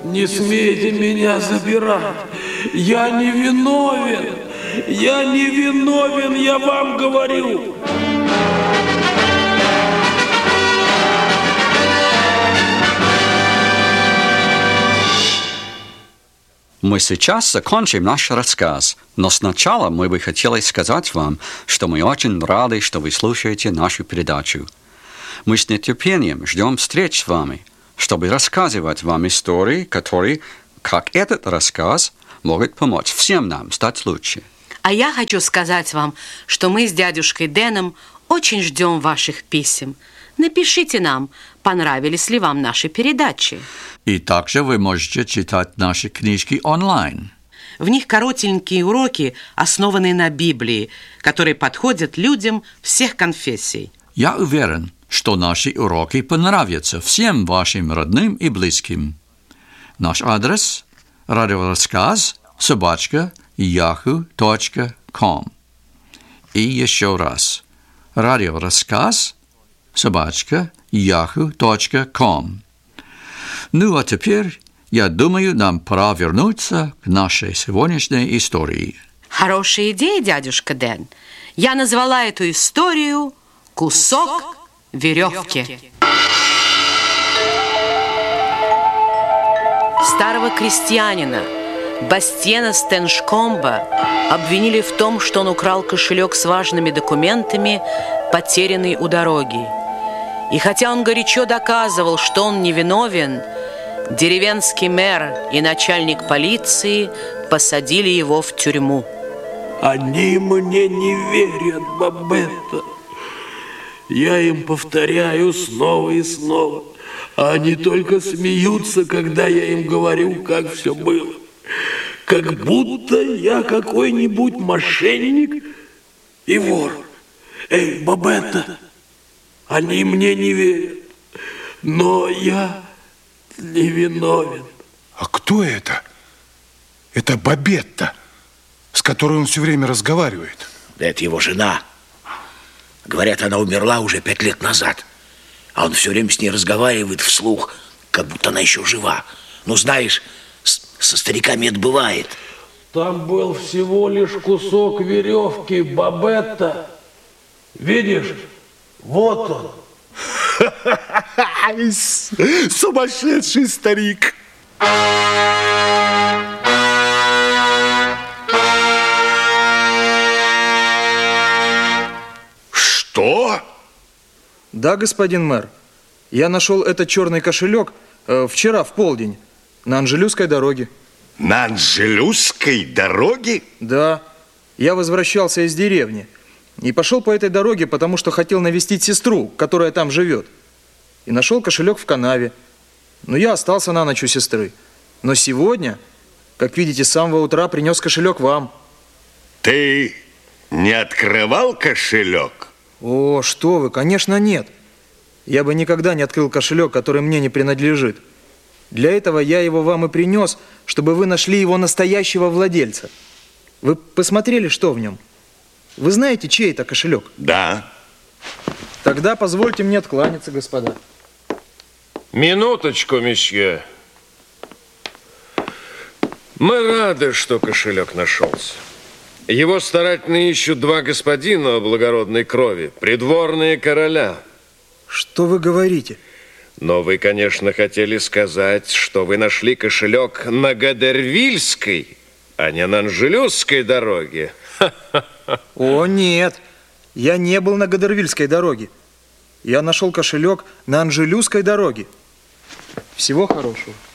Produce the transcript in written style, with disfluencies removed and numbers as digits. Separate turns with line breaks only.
Не смейте меня забирать. Я не виновен. Я не виновен, я вам говорю.
Мы сейчас закончим наш рассказ, но сначала мы бы хотели сказать вам, что мы очень рады, что вы слушаете нашу передачу. Мы с нетерпением ждем встреч с вами, чтобы рассказывать вам истории, которые, как этот рассказ, могут помочь всем нам стать лучше.
А я хочу сказать вам, что мы с дядюшкой Дэном очень ждем ваших писем. Напишите нам, понравились ли вам наши передачи.
И также вы можете читать наши книжки онлайн.
В них коротенькие уроки, основанные на Библии, которые подходят людям всех конфессий.
Я уверен, что наши уроки понравятся всем вашим родным и близким. Наш адрес – radioraskaz@yahoo.com. И еще раз – radioraskaz@yahoo.com. Ну, а теперь, я думаю, нам пора вернуться к нашей сегодняшней истории.
Хорошая идея, дядюшка Дэн. Я назвала эту историю «Кусок веревки». Старого крестьянина Бастиена Стеншкомба обвинили в том, что он украл кошелек с важными документами, потерянный у дороги. И хотя он горячо доказывал, что он невиновен, деревенский мэр и начальник полиции посадили его в тюрьму.
Они мне не верят, Бабетта. Я им повторяю снова и снова. А они только смеются, когда я им говорю, как все было. Как будто я какой-нибудь мошенник и вор. Эй, Бабетта, они мне не верят. Но я невиновен.
А кто это? Это Бабетта, с которой он все время разговаривает.
Да это его жена. Говорят, она умерла уже 5 лет назад. А он все время с ней разговаривает вслух, как будто она еще жива. Ну, знаешь, со стариками это бывает.
Там был всего лишь кусок веревки, Бабетта. Видишь? Вот он.
Сумасшедший старик. Что?
Да, господин мэр. Я нашел этот черный кошелек вчера в полдень на Анжелюсской дороге.
На Анжелюсской дороге?
Да. Я возвращался из деревни и пошел по этой дороге, потому что хотел навестить сестру, которая там живет. И нашел кошелек в канаве. Но я остался на ночь у сестры. Но сегодня, как видите, с самого утра принес кошелек вам.
Ты не открывал кошелек?
О, что вы, конечно, нет. Я бы никогда не открыл кошелек, который мне не принадлежит. Для этого я его вам и принес, чтобы вы нашли его настоящего владельца. Вы посмотрели, что в нем? Вы знаете, чей это кошелек?
Да.
Тогда позвольте мне откланяться, господа.
Минуточку, месье. Мы рады, что кошелек нашелся. Его старательно ищут 2 господина благородной крови, придворные короля.
Что вы говорите?
Но вы, конечно, хотели сказать, что вы нашли кошелек на Гадервильской, а не на Анжелюсской дороге.
О, нет. Я не был на Гадервильской дороге. Я нашел кошелек на Анжелюсской дороге. Всего хорошего.